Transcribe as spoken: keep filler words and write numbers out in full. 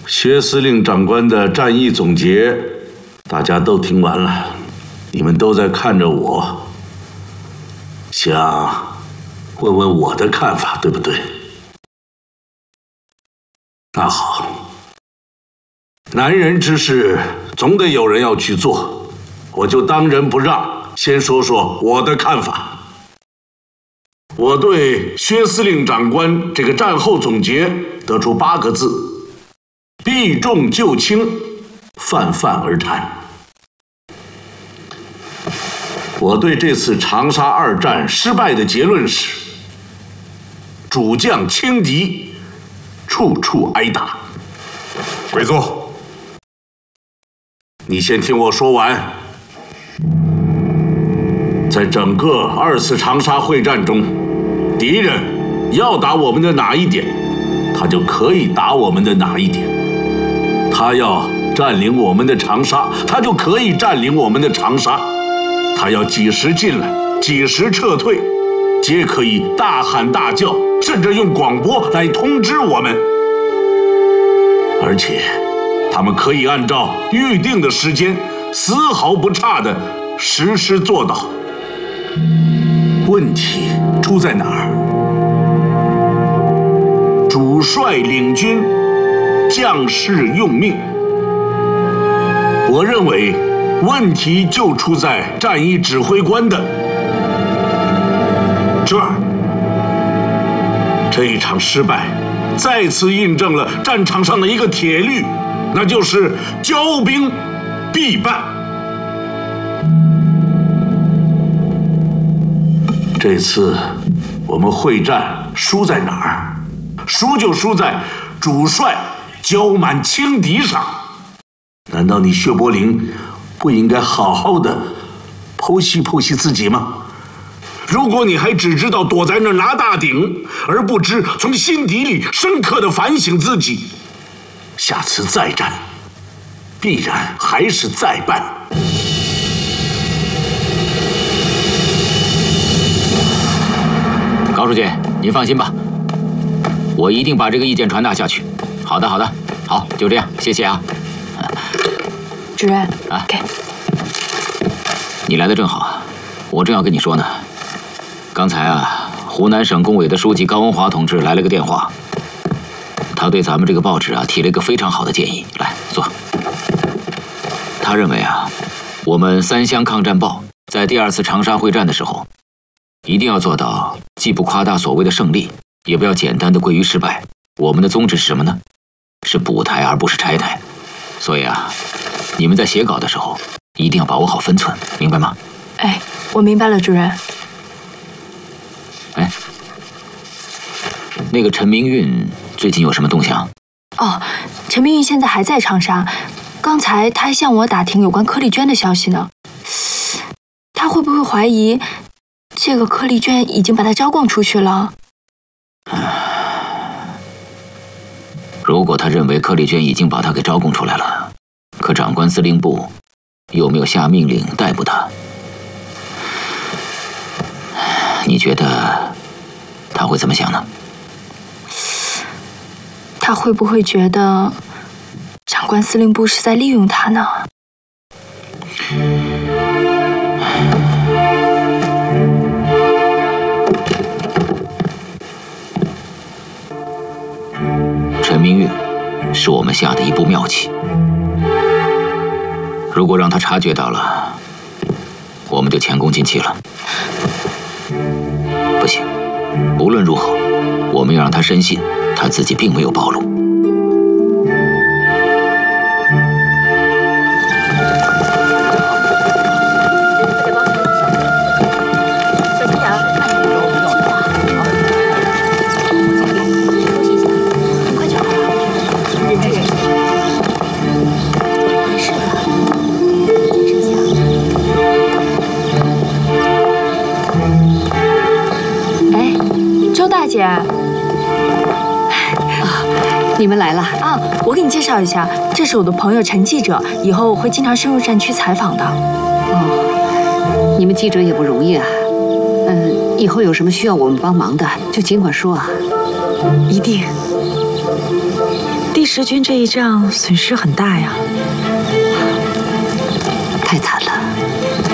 薛司令长官的战役总结，大家都听完了，你们都在看着我，想问问我的看法，对不对？那好，男人之事总得有人要去做，我就当仁不让，先说说我的看法。我对薛司令长官这个战后总结得出八个字：避重就轻，泛泛而谈。我对这次长沙二战失败的结论是：主将轻敌，处处挨打。 跪坐。 你先听我说完。在整个二次长沙会战中，敌人要打我们的哪一点，他就可以打我们的哪一点；他要占领我们的长沙，他就可以占领我们的长沙；他要几时进来，几时撤退，皆可以大喊大叫，甚至用广播来通知我们。而且，他们可以按照预定的时间，丝毫不差地实施做到。问题出在哪儿？主帅领军，将士用命。我认为问题就出在战役指挥官的这儿。这一场失败，再次印证了战场上的一个铁律，那就是骄兵必败。这次我们会战输在哪儿？输就输在主帅骄蛮轻敌上。难道你薛伯陵不应该好好的剖析剖析自己吗？如果你还只知道躲在那儿拿大顶，而不知从心底里深刻的反省自己，下次再战，必然还是再败。 高书记，您放心吧，我一定把这个意见传达下去。好的，好的，好，就这样，谢谢啊。 主任啊， 给。 你来的正好，我正要跟你说呢。刚才啊，湖南省工委的书记高文华同志来了个电话，他对咱们这个报纸啊提了一个非常好的建议。来，坐。他认为啊，我们三湘抗战报在第二次长沙会战的时候，一定要做到既不夸大所谓的胜利，也不要简单的归于失败。我们的宗旨是什么呢？是补台而不是拆台。所以啊，你们在写稿的时候一定要把握好分寸，明白吗？ 哎，我明白了，主任。 哎，那个陈明运最近有什么动向？ 哦，陈明运现在还在长沙，刚才他还向我打听有关柯丽娟的消息呢。他会不会怀疑这个柯丽娟已经把他招供出去了？ 如果他认为柯丽娟已经把他给招供出来了，可长官司令部有没有下命令逮捕他？你觉得他会怎么想呢？ 他会不会觉得长官司令部是在利用他呢？ 陈明运是我们下的一步妙棋，如果让他察觉到了，我们就前功尽弃了。不行，无论如何，我们要让他深信他自己并没有暴露。 大姐，啊， 你们来了啊！我给你介绍一下，这是我的朋友陈记者，以后会经常深入战区采访的。 哦，你们记者也不容易啊。嗯，以后有什么需要我们帮忙的，就尽管说啊。 一定。第帝石军这一仗损失很大呀， 太惨了。